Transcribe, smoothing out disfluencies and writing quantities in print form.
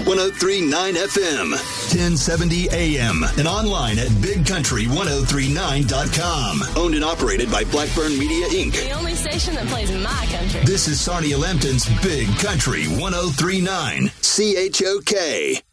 1039 FM, 1070 AM, and online at bigcountry1039.com. Owned and operated by Blackburn Media, Inc. The only station that plays my country. This is Sarnia Lambton's Big Country 1039, CHOK.